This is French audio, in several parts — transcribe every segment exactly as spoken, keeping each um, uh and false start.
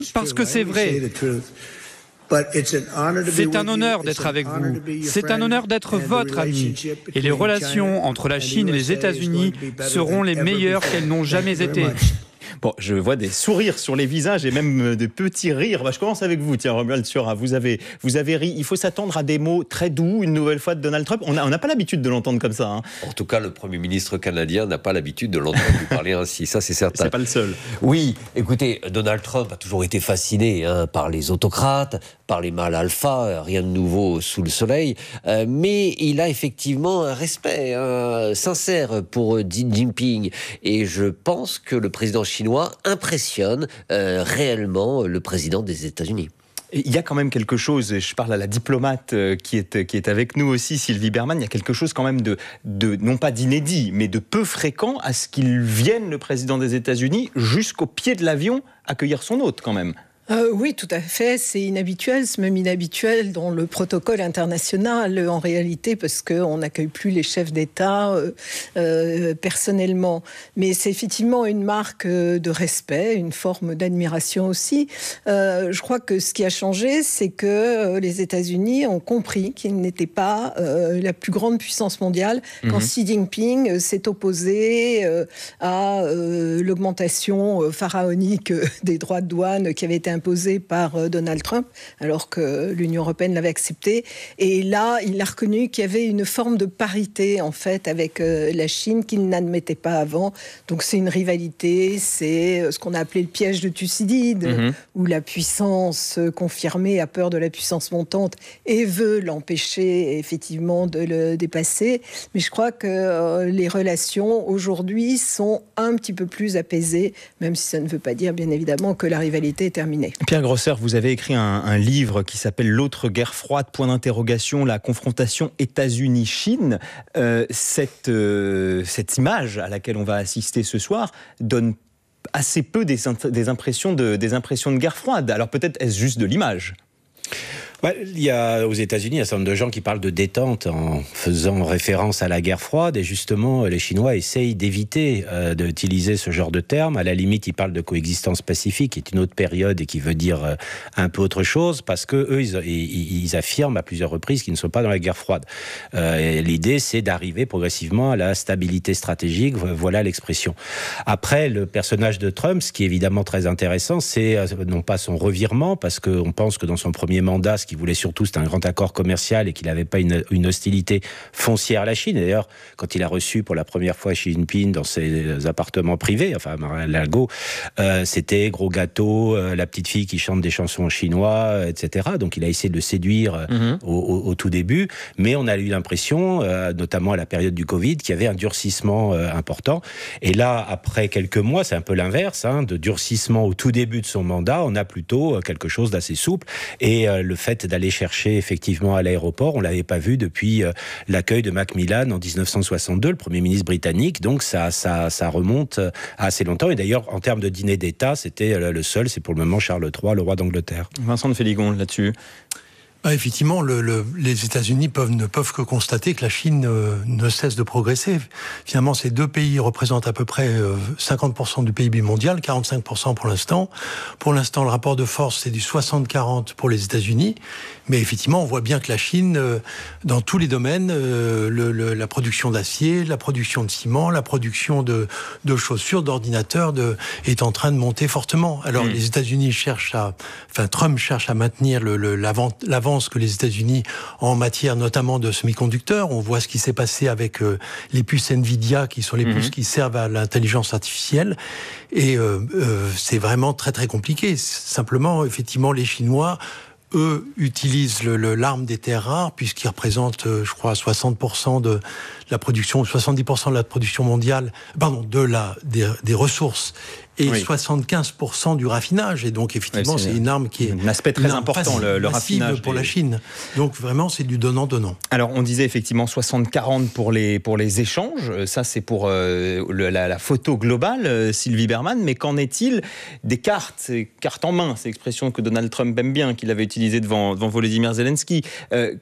parce que c'est vrai. C'est un honneur d'être avec vous. C'est un honneur d'être votre ami. Et les relations entre la Chine et les États-Unis seront les meilleures qu'elles n'ont jamais été. Bon, je vois des sourires sur les visages et même des petits rires. Bah, je commence avec vous, tiens, Romuald Sura. Vous avez, vous avez ri. Il faut s'attendre à des mots très doux, une nouvelle fois de Donald Trump. On n'a pas l'habitude de l'entendre comme ça. Hein. En tout cas, le Premier ministre canadien n'a pas l'habitude de l'entendre lui parler ainsi. Ça, c'est certain. C'est pas le seul. Oui, écoutez, Donald Trump a toujours été fasciné hein, par les autocrates, par les mâles alpha, rien de nouveau sous le soleil. Euh, mais il a effectivement un respect hein, sincère pour Xi Jinping. Et je pense que le président chinois impressionne euh, réellement le président des États-Unis. Et il y a quand même quelque chose, je parle à la diplomate qui est, qui est avec nous aussi, Sylvie Bermann, il y a quelque chose quand même de, de non pas d'inédit, mais de peu fréquent à ce qu'il vienne, le président des États-Unis, jusqu'au pied de l'avion accueillir son hôte quand même. Euh, oui, tout à fait. C'est inhabituel, c'est même inhabituel dans le protocole international en réalité, parce qu'on n'accueille plus les chefs d'État euh, euh, personnellement. Mais c'est effectivement une marque de respect, une forme d'admiration aussi. Euh, je crois que ce qui a changé, c'est que les États-Unis ont compris qu'ils n'étaient pas euh, la plus grande puissance mondiale quand mmh. Xi Jinping s'est opposé euh, à euh, l'augmentation pharaonique des droits de douane qui avait été imposé par Donald Trump, alors que l'Union européenne l'avait accepté. Et là, il a reconnu qu'il y avait une forme de parité, en fait, avec euh, la Chine qu'il n'admettait pas avant. Donc c'est une rivalité, c'est ce qu'on a appelé le piège de Thucydide, mm-hmm. où la puissance confirmée a peur de la puissance montante et veut l'empêcher, effectivement, de le dépasser. Mais je crois que euh, les relations, aujourd'hui, sont un petit peu plus apaisées, même si ça ne veut pas dire, bien évidemment, que la rivalité est terminée. Pierre Grosser, vous avez écrit un, un livre qui s'appelle « L'autre guerre froide, point d'interrogation, la confrontation États-Unis-Chine ». Euh, cette, euh, cette image à laquelle on va assister ce soir donne assez peu des, des, impressions, de, des impressions de guerre froide. Alors peut-être est-ce juste de l'image ? Ouais, il y a aux États-Unis un certain nombre de gens qui parlent de détente en faisant référence à la guerre froide, et justement les Chinois essayent d'éviter euh, d'utiliser ce genre de terme. À la limite, ils parlent de coexistence pacifique, qui est une autre période et qui veut dire euh, un peu autre chose, parce que eux, ils, ils, ils affirment à plusieurs reprises qu'ils ne sont pas dans la guerre froide. Euh, et l'idée, c'est d'arriver progressivement à la stabilité stratégique. Voilà l'expression. Après, le personnage de Trump, ce qui est évidemment très intéressant, c'est euh, non pas son revirement, parce qu'on pense que dans son premier mandat, ce qu'il voulait surtout, c'était un grand accord commercial et qu'il n'avait pas une, une hostilité foncière à la Chine. Et d'ailleurs, quand il a reçu pour la première fois Xi Jinping dans ses appartements privés, enfin Mar-a-Lago, euh, c'était gros gâteau, euh, la petite fille qui chante des chansons en chinois, et cetera. Donc il a essayé de le séduire euh, mmh. au, au, au tout début, mais on a eu l'impression, euh, notamment à la période du Covid, qu'il y avait un durcissement euh, important. Et là, après quelques mois, c'est un peu l'inverse, hein, de durcissement au tout début de son mandat, on a plutôt quelque chose d'assez souple. Et euh, le fait d'aller chercher effectivement à l'aéroport, on ne l'avait pas vu depuis euh, l'accueil de Macmillan en dix-neuf cent soixante-deux, le Premier ministre britannique, donc ça, ça, ça remonte à assez longtemps. Et d'ailleurs, en termes de dîner d'État, c'était euh, le seul, c'est pour le moment Charles trois, le roi d'Angleterre. Vincent de Féligon, là-dessus. Bah effectivement, le, le, les États-Unis peuvent, ne peuvent que constater que la Chine euh, ne cesse de progresser. Finalement, ces deux pays représentent à peu près euh, cinquante pour cent du P I B mondial, quarante-cinq pour cent pour l'instant. Pour l'instant, le rapport de force, c'est du soixante quarante pour les États-Unis. Mais effectivement, on voit bien que la Chine, euh, dans tous les domaines, euh, le, le, la production d'acier, la production de ciment, la production de, de chaussures, d'ordinateurs, de, est en train de monter fortement. Alors, mmh. les États-Unis cherchent à... Enfin, Trump cherche à maintenir le, le, l'avant, l'avant que les États-Unis en matière notamment de semi-conducteurs. On voit ce qui s'est passé avec euh, les puces Nvidia, qui sont les mm-hmm. puces qui servent à l'intelligence artificielle. Et euh, euh, c'est vraiment très très compliqué. Simplement, effectivement, les Chinois, eux, utilisent le, le, l'arme des terres rares, puisqu'ils représentent, euh, je crois, soixante pour cent de la production, soixante-dix pour cent de la production mondiale, pardon, de la, des, des ressources, et oui. soixante-quinze pour cent du raffinage. Et donc, effectivement, oui, c'est, c'est une arme qui est... Un aspect très important, le, le raffinage. pour des... la Chine. Donc, vraiment, c'est du donnant-donnant. Alors, on disait effectivement soixante quarante pour les, pour les échanges. Ça, c'est pour euh, le, la, la photo globale, euh, Sylvie Bermann. Mais qu'en est-il des cartes, cartes en main, c'est l'expression que Donald Trump aime bien, qu'il avait utilisée devant, devant Volodymyr Zelensky. Euh,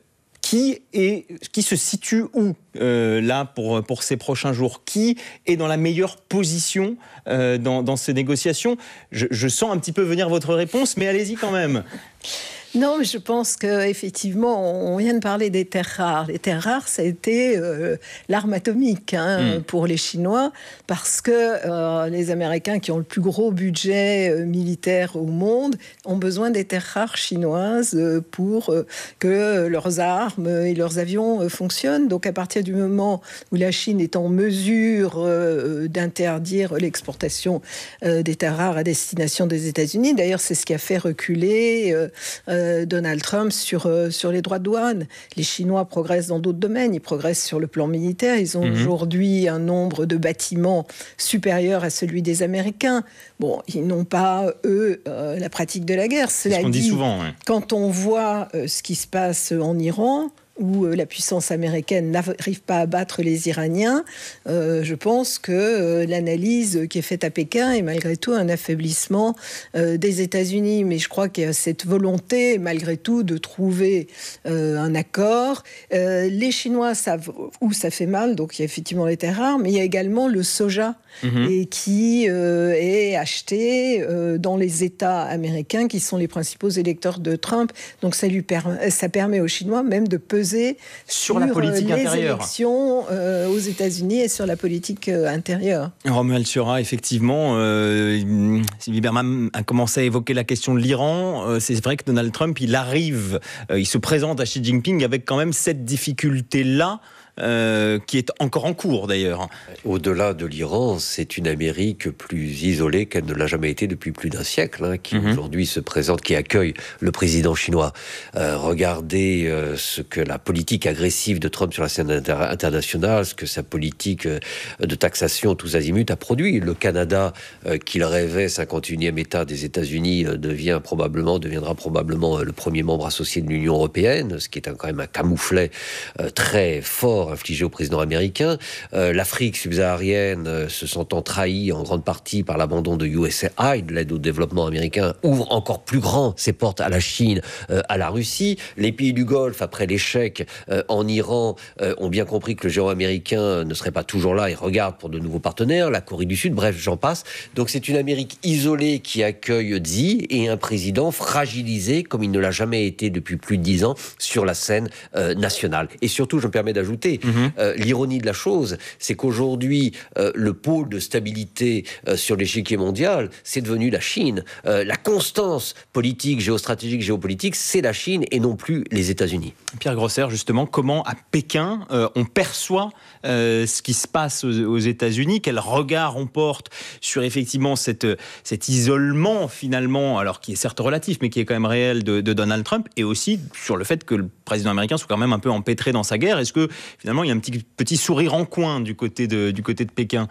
qui, est, qui se situe où euh, là pour, pour ces prochains jours? Qui est dans la meilleure position euh, dans, dans ces négociations? je, je sens un petit peu venir votre réponse, mais allez-y quand même. Non, mais je pense qu'effectivement, on vient de parler des terres rares. Les terres rares, ça a été euh, l'arme atomique hein, mmh. pour les Chinois, parce que euh, les Américains, qui ont le plus gros budget euh, militaire au monde, ont besoin des terres rares chinoises euh, pour euh, que leurs armes et leurs avions euh, fonctionnent. Donc, à partir du moment où la Chine est en mesure euh, d'interdire l'exportation euh, des terres rares à destination des États-Unis, d'ailleurs, c'est ce qui a fait reculer euh, euh, Donald Trump sur, euh, sur les droits de douane. Les Chinois progressent dans d'autres domaines. Ils progressent sur le plan militaire. Ils ont mmh. aujourd'hui un nombre de bâtiments supérieur à celui des Américains. Bon, ils n'ont pas, eux, euh, la pratique de la guerre. Cela C'est ce qu'on dit, dit souvent. Ouais. Quand on voit euh, ce qui se passe en Iran, où la puissance américaine n'arrive pas à battre les Iraniens, euh, je pense que euh, l'analyse qui est faite à Pékin est malgré tout un affaiblissement euh, des États-Unis. Mais je crois qu'il y a cette volonté, malgré tout, de trouver euh, un accord. Euh, les Chinois savent où ça fait mal, donc il y a effectivement les terres rares, mais il y a également le soja, mmh. et qui euh, est acheté euh, dans les États américains, qui sont les principaux électeurs de Trump. Donc ça, lui permet, ça permet aux Chinois même de peser sur, sur la politique les intérieure. élections euh, aux États-Unis et sur la politique euh, intérieure. Romuald Siora, effectivement, euh, Sylvie Berman a commencé à évoquer la question de l'Iran. Euh, c'est vrai que Donald Trump, il arrive, euh, il se présente à Xi Jinping avec quand même cette difficulté-là. Euh, qui est encore en cours d'ailleurs. Au-delà de l'Iran, c'est une Amérique plus isolée qu'elle ne l'a jamais été depuis plus d'un siècle, hein, qui mm-hmm. aujourd'hui se présente, qui accueille le président chinois. Euh, regardez euh, ce que la politique agressive de Trump sur la scène inter- internationale, ce que sa politique euh, de taxation tous azimuts a produit. Le Canada, euh, qu'il rêvait cinquante et unième État des États-Unis, euh, devient probablement, deviendra probablement euh, le premier membre associé de l'Union européenne, ce qui est un, quand même un camouflet euh, très fort infligé au président américain. Euh, L'Afrique subsaharienne, euh, se sentant trahie en grande partie par l'abandon de U S A I D, l'aide au développement américain, ouvre encore plus grand ses portes à la Chine, euh, à la Russie. Les pays du Golfe, après l'échec euh, en Iran, euh, ont bien compris que le géant américain ne serait pas toujours là et regarde pour de nouveaux partenaires, la Corée du Sud, bref, j'en passe. Donc c'est une Amérique isolée qui accueille Xi et un président fragilisé, comme il ne l'a jamais été depuis plus de dix ans, sur la scène euh, nationale. Et surtout, je me permets d'ajouter, Mmh. Euh, l'ironie de la chose, c'est qu'aujourd'hui, euh, le pôle de stabilité euh, sur l'échiquier mondial, c'est devenu la Chine. Euh, la constance politique, géostratégique, géopolitique, c'est la Chine et non plus les États-Unis. Pierre Grosser, justement, comment à Pékin, euh, on perçoit euh, ce qui se passe aux, aux États-Unis? Quel regard on porte sur effectivement cette, cet isolement, finalement, alors qui est certes relatif, mais qui est quand même réel de, de Donald Trump, et aussi sur le fait que le président américain soit quand même un peu empêtré dans sa guerre? Est-ce que finalement, il y a un petit, petit sourire en coin du côté de, du côté de Pékin?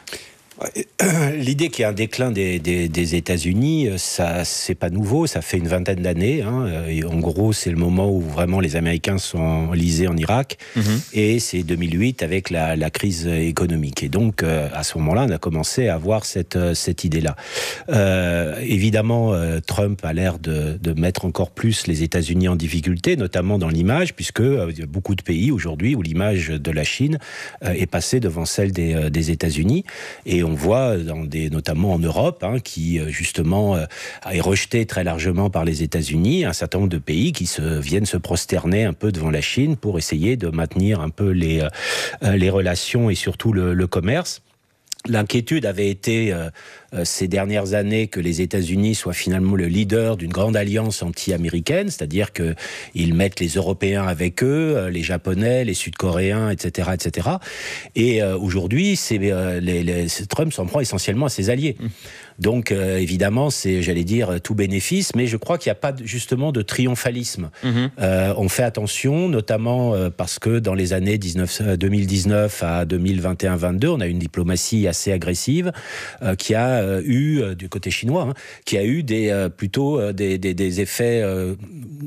L'idée qu'il y a un déclin des, des, des États-Unis, ça, c'est pas nouveau, ça fait une vingtaine d'années. Hein, et en gros, c'est le moment où vraiment les Américains sont enlisés en Irak, mmh. et c'est deux mille huit avec la, la crise économique. Et donc, euh, à ce moment-là, on a commencé à avoir cette, cette idée-là. Euh, évidemment, euh, Trump a l'air de, de mettre encore plus les États-Unis en difficulté, notamment dans l'image, puisque euh, il y a beaucoup de pays aujourd'hui où l'image de la Chine euh, est passée devant celle des, euh, des États-Unis. Et on voit, dans des, notamment en Europe, hein, qui justement euh, est rejeté très largement par les États-Unis, un certain nombre de pays qui se, viennent se prosterner un peu devant la Chine pour essayer de maintenir un peu les, euh, les relations et surtout le, le commerce. L'inquiétude avait été euh, euh, ces dernières années que les États-Unis soient finalement le leader d'une grande alliance anti-américaine, c'est-à-dire qu'ils mettent les Européens avec eux, euh, les Japonais, les Sud-Coréens, et cetera, et cetera. Et euh, aujourd'hui, c'est, euh, les, les, Trump s'en prend essentiellement à ses alliés. Mmh. Donc, euh, évidemment, c'est, j'allais dire, tout bénéfice, mais je crois qu'il n'y a pas de, justement de triomphalisme. Mmh. Euh, on fait attention, notamment euh, parce que dans les années deux mille dix-neuf à deux mille vingt et un vingt-deux, on a une diplomatie assez agressive euh, qui a eu, euh, du côté chinois, hein, qui a eu des, euh, plutôt euh, des, des, des effets euh,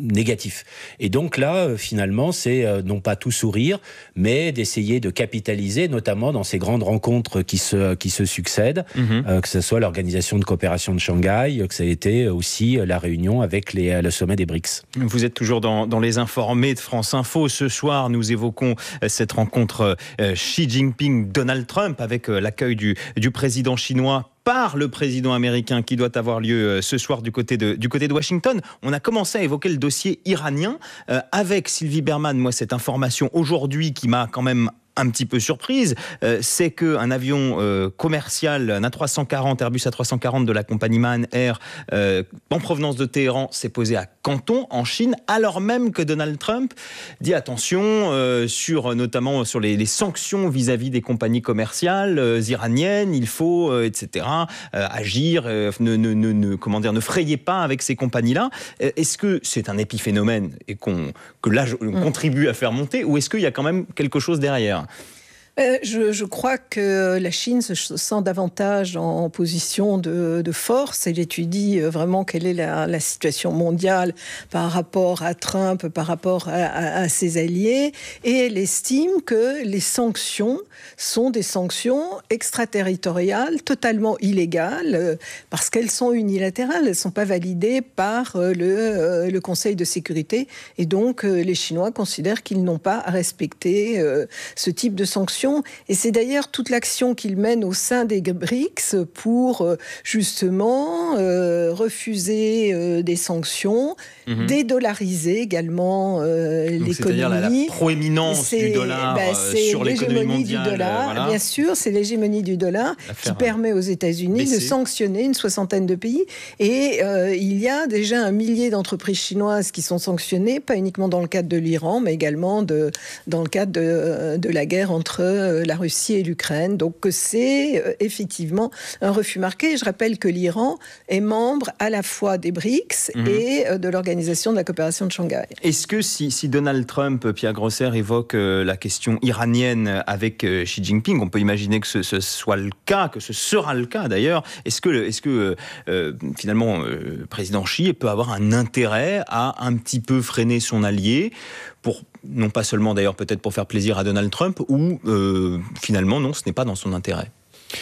négatif. Et donc là, finalement, c'est non pas tout sourire, mais d'essayer de capitaliser, notamment dans ces grandes rencontres qui se, qui se succèdent, mmh. euh, que ce soit l'Organisation de coopération de Shanghai, que ça a été aussi la réunion avec les, le sommet des B R I C S. Vous êtes toujours dans, dans les informés de France Info. Ce soir, nous évoquons cette rencontre euh, Xi Jinping-Donald Trump avec euh, l'accueil du, du président chinois par le président américain qui doit avoir lieu ce soir du côté de, du côté de Washington. On a commencé à évoquer le dossier iranien euh, avec Sylvie Bermann. Moi, cette information aujourd'hui qui m'a quand même un petit peu surprise, euh, c'est qu'un avion euh, commercial, un A trois cent quarante, Airbus A trois cent quarante de la compagnie MAN Air, euh, en provenance de Téhéran, s'est posé à Canton, en Chine, alors même que Donald Trump dit attention, euh, sur, notamment sur les, les sanctions vis-à-vis des compagnies commerciales euh, iraniennes, il faut, euh, et cetera, euh, agir, euh, ne, ne, ne, ne, comment dire, ne frayez pas avec ces compagnies-là. Euh, est-ce que c'est un épiphénomène et qu'on, que là, on mmh. contribue à faire monter, ou est-ce qu'il y a quand même quelque chose derrière ? Euh, je, je crois que la Chine se sent davantage en position de, de force. Elle étudie vraiment quelle est la, la situation mondiale par rapport à Trump, par rapport à, à, à ses alliés. Et elle estime que les sanctions sont des sanctions extraterritoriales, totalement illégales, parce qu'elles sont unilatérales. Elles ne sont pas validées par le, le Conseil de sécurité. Et donc, les Chinois considèrent qu'ils n'ont pas à respecter ce type de sanctions. Et c'est d'ailleurs toute l'action qu'ils mènent au sein des B R I C S pour justement euh, refuser euh, des sanctions, mmh. dédollariser également euh, l'économie. C'est-à-dire la, la proéminence c'est, du dollar bah, sur l'économie mondiale. Du dollar, voilà. Bien sûr, c'est l'hégémonie du dollar L'affaire, qui permet aux États-Unis de sanctionner une soixantaine de pays. Et euh, il y a déjà un millier d'entreprises chinoises qui sont sanctionnées, pas uniquement dans le cadre de l'Iran, mais également de, dans le cadre de, de la guerre entre la Russie et l'Ukraine. Donc c'est euh, effectivement un refus marqué. Je rappelle que l'Iran est membre à la fois des B R I C S mmh. et euh, de l'Organisation de la coopération de Shanghai. Est-ce que si, si Donald Trump, Pierre Grosser, évoque euh, la question iranienne avec euh, Xi Jinping, on peut imaginer que ce, ce soit le cas, que ce sera le cas d'ailleurs. Est-ce que, est-ce que euh, finalement, euh, le président Xi peut avoir un intérêt à un petit peu freiner son allié pour, non pas seulement d'ailleurs peut-être pour faire plaisir à Donald Trump, ou euh, finalement non, ce n'est pas dans son intérêt?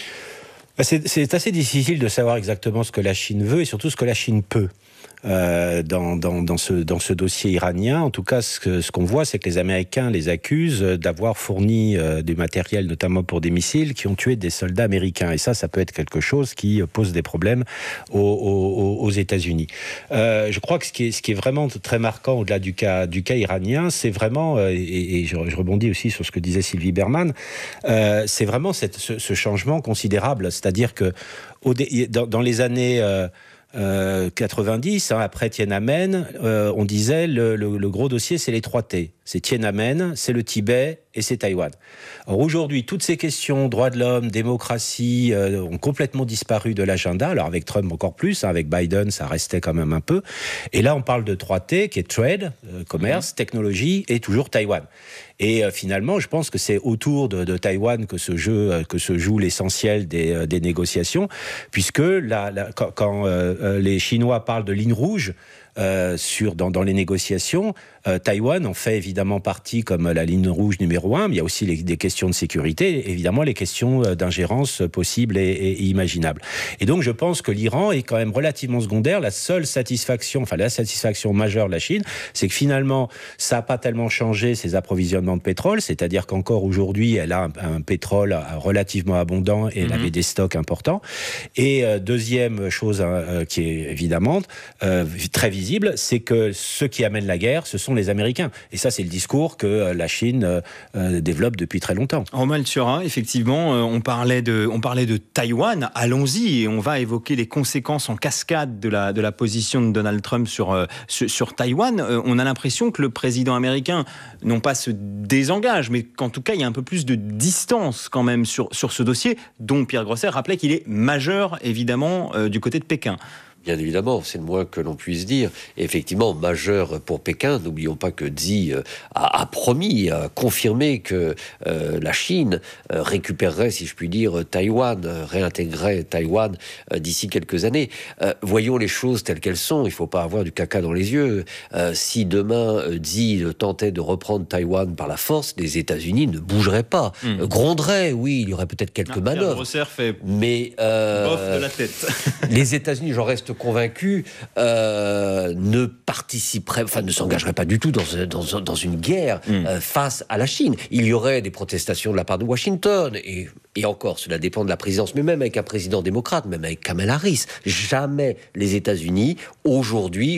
C'est, c'est assez difficile de savoir exactement ce que la Chine veut et surtout ce que la Chine peut. Euh, dans, dans, dans, ce, dans ce dossier iranien. En tout cas, ce, que, ce qu'on voit, c'est que les Américains les accusent d'avoir fourni euh, du matériel, notamment pour des missiles, qui ont tué des soldats américains. Et ça, ça peut être quelque chose qui pose des problèmes aux, aux, aux États-Unis. Euh, je crois que ce qui est, ce qui est vraiment très marquant au-delà du cas, du cas iranien, c'est vraiment, euh, et, et je, je rebondis aussi sur ce que disait Sylvie Bermann, euh, c'est vraiment cette, ce, ce changement considérable. C'est-à-dire que au, dans, dans les années... Euh, Euh, quatre-vingt-dix, hein, après Tiananmen, euh, on disait le, le, le gros dossier, c'est les trois T. C'est Tiananmen, c'est le Tibet et c'est Taïwan. Or aujourd'hui, toutes ces questions, droits de l'homme, démocratie, euh, ont complètement disparu de l'agenda. Alors avec Trump encore plus, hein, avec Biden, ça restait quand même un peu. Et là, on parle de trois T, qui est trade, euh, commerce, technologie et toujours Taïwan. Et euh, finalement, je pense que c'est autour de, de Taïwan que se, jeu, euh, que se joue l'essentiel des, euh, des négociations, puisque la, la, quand, quand euh, les Chinois parlent de ligne rouge, Euh, sur, dans, dans les négociations, euh, Taïwan en fait évidemment partie comme la ligne rouge numéro un, mais il y a aussi les, des questions de sécurité, évidemment les questions d'ingérence possibles et, et, et imaginables. Et donc je pense que l'Iran est quand même relativement secondaire. La seule satisfaction, enfin la satisfaction majeure de la Chine, c'est que finalement ça n'a pas tellement changé ses approvisionnements de pétrole, c'est-à-dire qu'encore aujourd'hui elle a un, un pétrole relativement abondant et elle mmh. avait des stocks importants. Et euh, deuxième chose euh, qui est évidemment euh, très visible, c'est que ceux qui amènent la guerre, ce sont les Américains. Et ça, c'est le discours que la Chine euh, développe depuis très longtemps. Romain Alturas, effectivement, euh, on, parlait de, on parlait de Taïwan. Allons-y, et on va évoquer les conséquences en cascade de la, de la position de Donald Trump sur, euh, sur, sur Taïwan. Euh, on a l'impression que le président américain, non pas se désengage, mais qu'en tout cas, il y a un peu plus de distance quand même sur, sur ce dossier, dont Pierre Grosser rappelait qu'il est majeur, évidemment, euh, du côté de Pékin. Bien évidemment, c'est le moins que l'on puisse dire. Et effectivement, majeur pour Pékin. N'oublions pas que Xi a, a promis, a confirmé que euh, la Chine euh, récupérerait, si je puis dire, Taïwan, euh, réintégrerait Taïwan euh, d'ici quelques années. Euh, voyons les choses telles qu'elles sont. Il ne faut pas avoir du caca dans les yeux. Euh, si demain euh, Xi tentait de reprendre Taïwan par la force, les États-Unis ne bougeraient pas, mmh. euh, gronderaient. Oui, il y aurait peut-être quelques ah, manœuvres. Fait mais euh, bof de la tête. Les États-Unis, j'en reste convaincu, euh, ne participeraient, enfin ne s'engageraient pas du tout dans, dans, dans une guerre mmh. euh, face à la Chine. Il y aurait des protestations de la part de Washington, et, et encore, cela dépend de la présidence, mais même avec un président démocrate, même avec Kamala Harris, jamais les États-Unis, aujourd'hui,